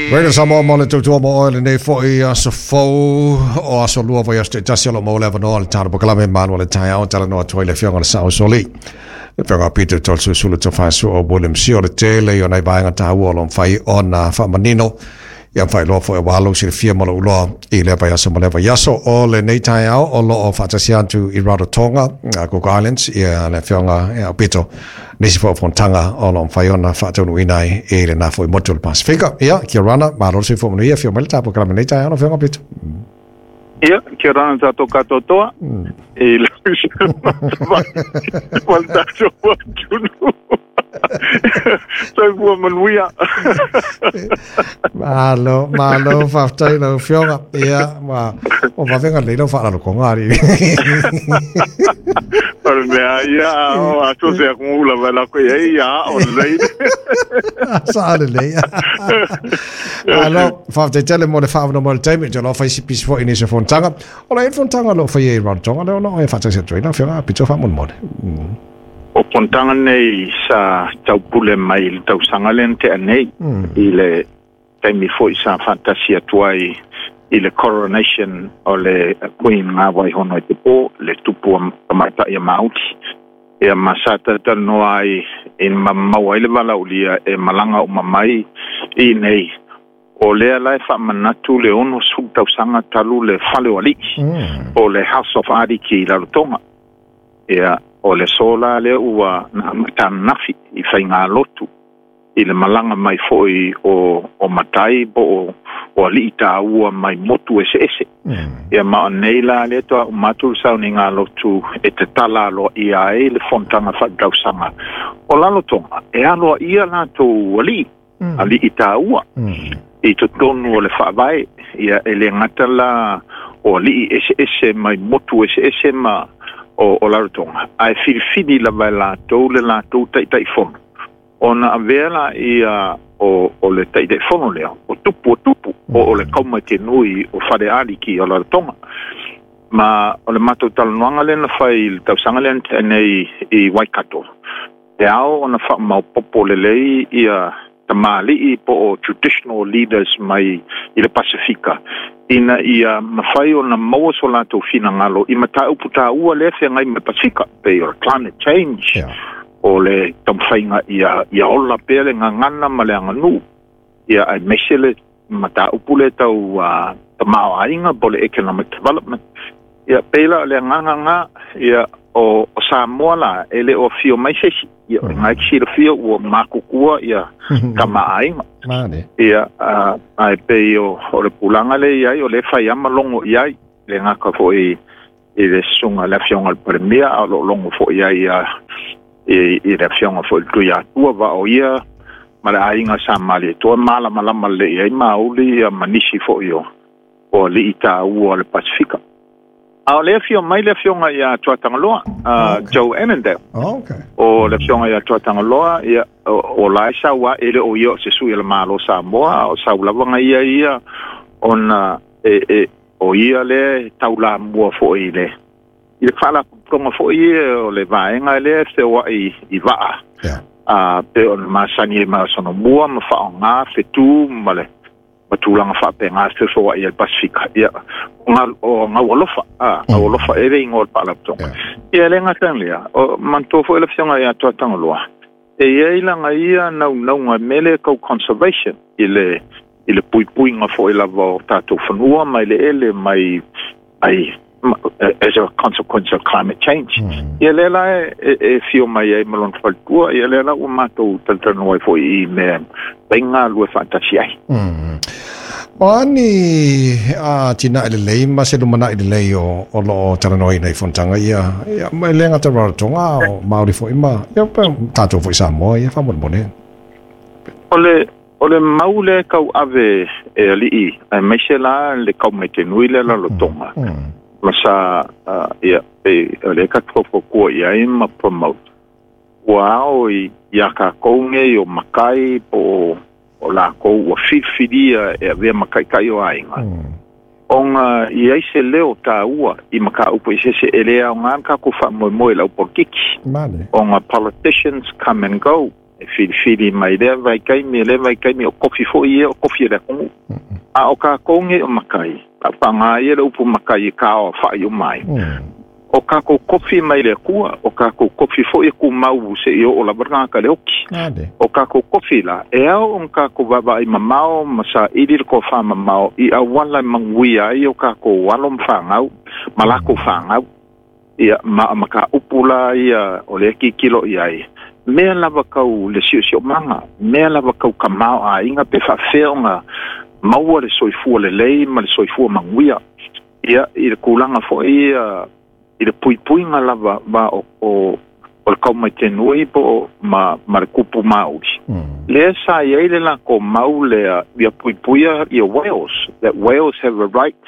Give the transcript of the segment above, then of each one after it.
Rena samo mo le tutua mo oile nei foi aso fou o aso lua foi aso tasi alo mo leva no le tana pokalame manu le tai au tala no toile fionga le sao soli. Fionga Peter tol sulu to fasu o William si o le tele o nei vaenga tahu o lom fai ona fa manino. Ia fai loa foi walo si le fia mo uloa I le vai aso mo leva yaso o le nei tai au o lo o fatasiantu I Rarotonga, Cook Islands, ia le fionga ia Peter. Nisi fo fontanga o lom fai ona fatonu inai e le na foi motu le Pasifika. Ia, kia rana, maro si fo manu ia fio melita po kalame nei tai au no fionga Peter. Ia, kia rana tato katotoa. E le wal tato watunu. Sai bua manuia. Malo, whaftai lau whionga. Ia, o whawhenga leila whaara ko ngāri. Ora mea, ia, o ato se a kungula wala koe ia, o lei. Saale lei. Alo, whaftai tele mo le whaavana mo le taimi, te lo whaisi pisi fo ini se fontanga. O la fontanga lo whai e Rarotonga, leo no e whatai se tuina, whionga, pito whaamon mo le. O pontanga nei sa taupule mai le tausanga lente anei I le taimi foi sa fantasia tuai I le coronation o le Queen Ngāwai hono I te pō le tupu amata I a Māuti e masata tanoa I maua I le walaulia e malanga o mamai I nei o lea lai whamanatu le ono su tausanga talu le whale wali o le House of Ariki I Rarotonga o le sola le ua na matanafi I whai ngā lotu I le malanga mai foi o matai po o li ta ua mai motu ese ia ma neila le to matu sau ni ngā lotu e te tala lo ia e le fontanga whadausanga o lalotonga e aloa ia la to wali ali I ta ua I to tonu o le whaavai ia e le ngatala o li ese mai motu ese ma o Rarotonga. Ai fili la vai la tau tai fono. Ona avela ia o le tai fono lea. O tupu o le kauma te nui o whare ariki o Rarotonga. Ma o le mato talanoanga le na whai le tausanga le nei I Waikato. Te ao ona wha mau popo le lei ia tamali po o traditional leaders mai I le Pasifika. Ina ia mawhai o na maua so lato fina ngalo I mata uputa ua le whenga I me Pasifika pe o climate change o le tamwhainga ia ola pele ngā ngana ma le anganu ia ai mesele mata upule tau tamao ainga po le economic development ia pela le nganga ia o Samoa la ele o fio mai sesi ia ngai kisi le fio o makukua ia kama ainga ia ai pe o le pulanga le ia o le fai ama longo ia le ngaka fo I le sunga le fionga le premia o longo fo ia I le fionga fo tu ia tua va o ia ma le ainga sa mali to mala le ia mauli manisi fo io o le ita o le Pasifika a le fio mai le fionga ia tuatangaloa Joe Annandale o le fionga ia tuatangaloa ia o laisa wa ele o io se sui le malo Samoa o saulavanga ia ona o ia le taula mua fo ile fala como fo ia o le vaenga le se wa I vaa pe on masani ma sono mua ma fa nga fetu male matulanga fa pe nga se so ia Pasifika ia nga wolofa ere ingol palaptonga ia le nga tanlia o manto fo ele fionga ia tuatangaloa e ia langa ia nau nga mele ko conservation ile pui nga fo ila vo tato fanua mai le ele mai as a consequence of climate change ia le la e fio mai e malon faltua ia le la o mato taltano fo I me benga lue fantasia Ani tina ele lei ma se lumana ele lei o lo taranoi nei fontanga ia mai lenga te Rarotonga o Maori fo ima ia pa tato fo Samoa ia fa mon ole maule kau ave e ali ai mesela le kau me te nui le Rarotonga masa ia le ka ko ia ma promote wow ia ka konge o makai po o la ko o fidia e ve makai kai o ainga onga ia se leo ta ua I maka upo se ele a ngan ka ku fa mo la por kiki onga politicians come and go fili mai le vai kai mi o kofi fo ia o kofi le kongu a o ka konge o makai pa nga ia le upu makai ka o fa yo mai o ka ko kofi mai le kua o ka ko kofi fo e ku mau se yo o la baranga ka le oki o ka ko kofi la e au on ka ko baba i mamao masa idir ko fa mamao I awala manguia I o ka ko walom fangau malako fangau ia maka upula ia o le kilo ia mea lava kau le sio manga mea lava kau kamao a inga pe fa feonga maua le soifua le lei ma le soifua manguia ia I le kulanga fo ia I le puipuinga lava ba o le kau mai tenui po ma le kupu mauri le sa ia le la ko mau le ia puipuia ia whales that whales have a right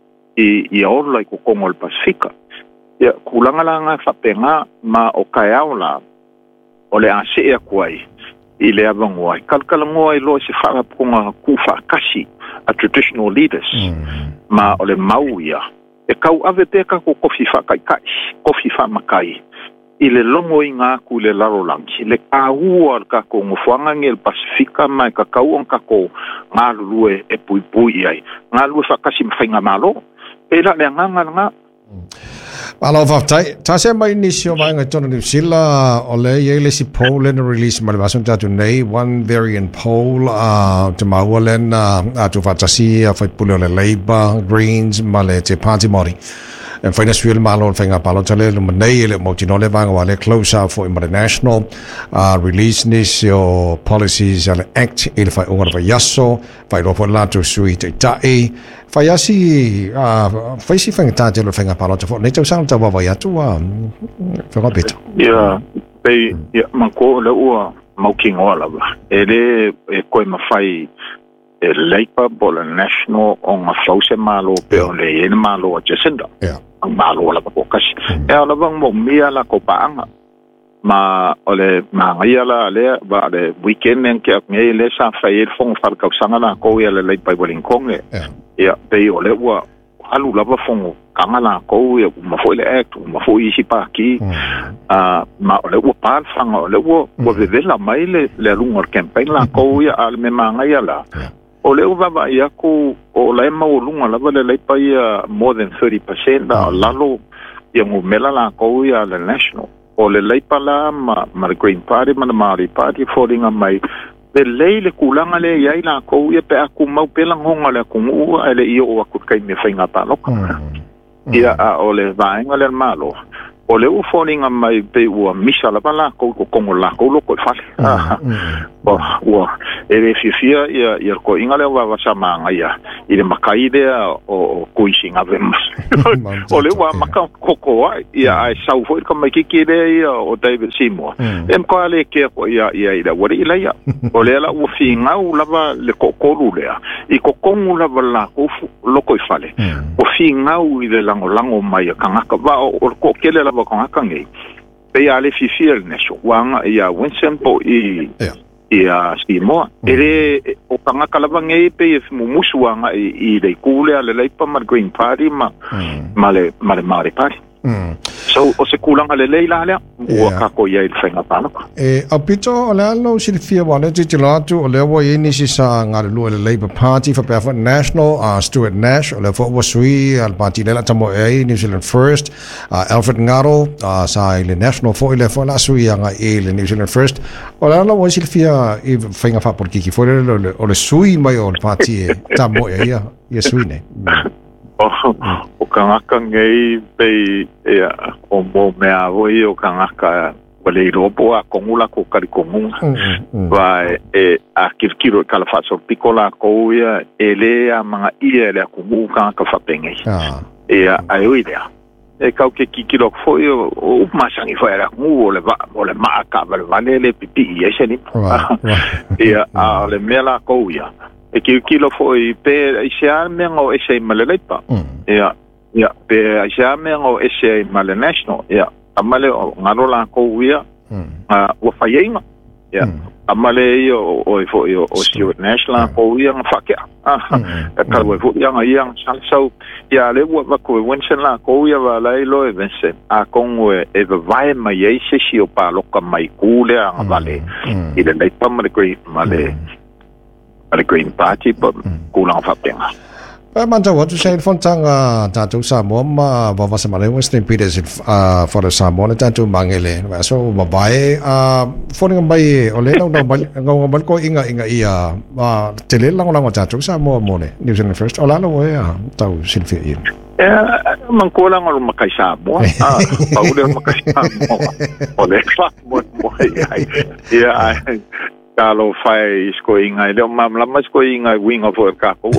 I all like ko Kongo le Pasifika ia kulanga langa fapenga ma o kaiaula o le ase e kuai I le avangoa I kalkalangoa I lo se whakapunga kufa kasi a traditional leaders ma o le mauia e kau ave peka ko kofi whakaikai kofi whamakai I le longo I ngā ku le larolangi le kāua ka ko ngofuanga nge le Pasifika mai ka kau on ka ko ngā lulue e pui ai ngā lue whakasi mwhainga malo e la le nganga Alo whaftai, ta se mai nisio vanga tona New Zealand o le iele si poll in a release ma le wasum tatu nei one variant poll te maua len tu whatasi a whaipule o le Labour, Greens ma le te Party Mori en whaina suil malo o whainga palo tale luma nei ele mo tino le vanga wa le close out for ima le national release nisio policies a le act ele whai ongara whai yaso whai ropo lato sui te tai whai asi whai si whainga tate lo whainga palo tafo nei tau sang tau wawai atu whainga pita ia pei manko le ua maukingoa lava ele koe mawhai e Labour po le national o ngā flause malo pe o le ene malo a Jacinda ang malo la po kasi e ala bang mo mia la ko paanga ma o le mangia la le ba le weekend en ke ngai le sa fair fong far ka sanga na ko ia le Labour Wellington e pe o le wa alu la ba fong kanga la ko ia ma foi le act ma foi si pa ki ma o le wa pa fanga o le wa ve la mai le lunga campaign la ko ia al me mangia la o le uva ia ko o le maulunga lava le leipa ia more than 30% la lalo ia ngumela la ko ia le national o le leipa la ma le Green Party ma le Maori Party falling mai le le kulanga le ia la ko ia pe aku mau pelang honga le kungu ele ia o aku kai me fainga pa loka ia o le vaenga le malo o le u falling mai pe u misa la pala ko kongo la ko lo ko fale wa ele fifia ia ko ingale wa samanga ia ile makai de o kuisinga vem o le wa maka koko ia ai sau foi ko mai ki de o David Seymour em ko ale ke ko ia ida wa ile ia o le la u finga u lava le kokolu le I ko kongu lava la ko lo ko fale o finga u ile lango mai kanga ka va o ko kele lava ko akangi pe ale fifia le neso wanga ia Winston po ia Seymour ele o kanga kalava ngai pe mumusuanga I le kule ale leipa ma Green Party ma le Maori Party so o se kulanga le leila le o ka ko ia I whainga pala a pito o le alo silifia wane te latu o le wa ini si sa ngare lua le Labour Party for Barefoot National Stuart Nash o le fo wasui al party le la tamo New Zealand First Alfred Ngaro sa le national fo le fo la sui anga le New Zealand First o le alo wa silifia I whainga fa por kiki fo o le sui mai o le party tamo ia sui ne o kangaka ngai pe o mo mea voi o kangaka wale ropo a kongula ko karikongu vai a kirkiro kalafatso pikola ko ia ele a manga ia le kungu kangaka fapengai ai idea e kau ke kikiro foi o masangi foi era o le maka vale le pipi ia seni ia a le mela ko ia e kilo foi pe ia mengo ese malelepa ia pe ia mengo ese mal national ia amale ngalo la ko ia o fayenga ia amale yo o Stuart National ko yang fakia ka wo yang so ya le wo ko Winston la ko ya va la lo Vincent a con e vai mai e se si o pa lo ka mai ku le ang vale i le dai pam le green male le Green Party pa ku lang fa penga Manja wat zijn van tanga tatu Samoa wat was maar Winston Peters voor de Samoa tatu mangele so babae voor een baie ole no ko inga ia tele lang tatu Samoa mone New Zealand First ola no ya tau silfi man ko lang o makai Samoa paule makai Samoa ole mo ya kalau fai sko ingai le mam lama sko ingai wing of ka ko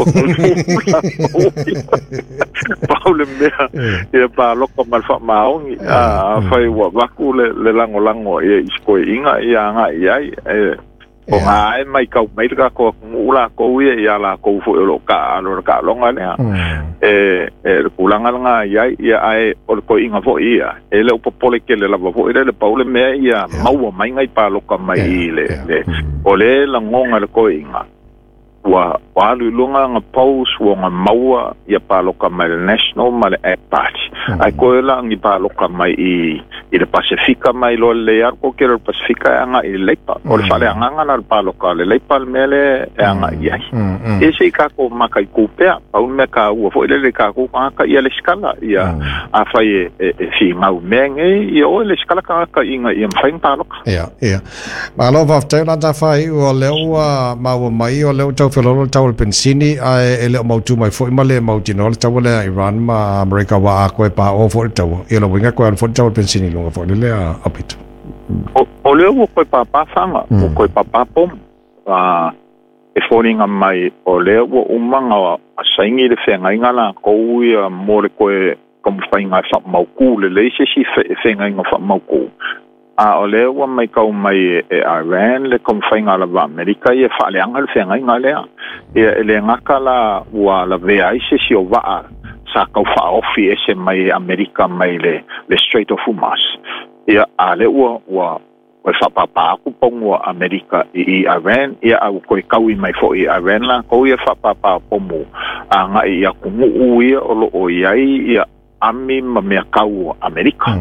Paul me e pa loko mal fa maong fai wa vaku le lango e sko ingai ya ngai ai o ai mai ka ko ula ko ya la ko fu lo ka longa ne kulanga nga ya ai o ko inga fo ia le popole ke le lava fo le Paul me ya mau mai ngai pa lo ka mai le o le langonga le ko inga wa lunga nga pause wa nga maua ya pa lo ka mai national mal party ai ko la ngi pa lo ka mai i le Pacifica mai lo le arco que el Pacifica anga i leipa o le fale anga na pa lo ka le leipa mele anga ia ese ka ko makai kupea au me ka u fo le ka ko ka ia le skala ia a fai fi mau menge i o le skala ka inga i mfain pa lo ia ma lo va te la fai o le mau mai o le felo tau pensini ele mau tu mai foi male mau tino tau le Iran ma America wa ko pa o fo tau e lo winga ko fo tau pensini lo fo le apit o le ko pa fanga ko pa pom e foringa mai o le umanga asaingi le fenga ingala ko ia mo le ko como fainga fa mau ku le se si fenga inga fa mau ku o le wa mai kau mai Iran le kom fainga la va America e fa le angal fenga inga le ngakala wa la vea ise si o va sa kau fa ofi ese mai America mai le Strait of Hormuz a le wa fa pa ku pongo America i Iran au ko kau mai fo i Iran la ko fa pa pomo nga ia ku u o lo o ia ami ma me kau America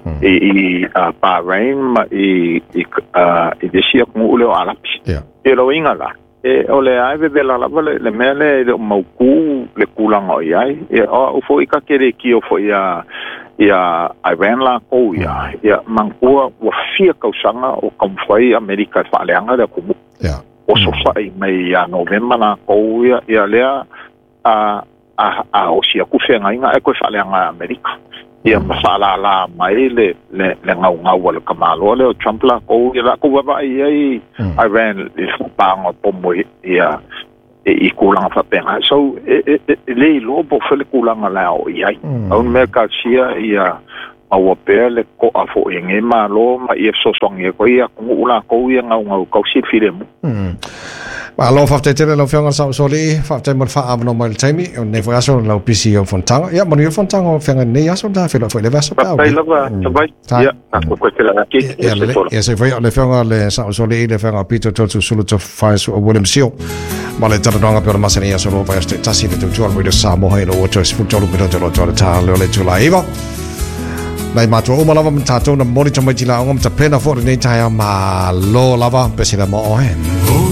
pa rain ma i desia ku ulo alapi lo ingala ole ai ve la le mele le mauku le kulang o ai o fo i ka kere ki o fo ia Iran la ko ia mangua wa fia kausanga o kamfai America fa leanga le ku o so fai mai ya November na ko ia lea o sia ku fenga inga e ko fa leanga America ia masala la mai le ngau le kamalo le Trump la ko wa ai Iran le pang o pomo ia i kulang fa penga so le lo bo fele kulang la o ia on me ka sia ia au pe le ko afo nge ma lo ma i so song ye ko ia ku ula ko ia ngau ko si filem ma lo fa te lo fianga sa soli fa te mo fa abno mal taimi o ne fa so lo pc o fontanga ya mo ni fontanga o fianga ne ya so da filo foi le va so pa ya ko ko la ki ya se foi le fianga le sa soli le fianga pito to sulu to fa so William Seal ma le tana donga per masania so lo va este tasi de tu al sa mo hai no to sputo lo pero lo to ta le tu la iva Nai matua o malava mtato na moni tamai tila ngom ta pena for nei tai ma lo lava pesina mo o hen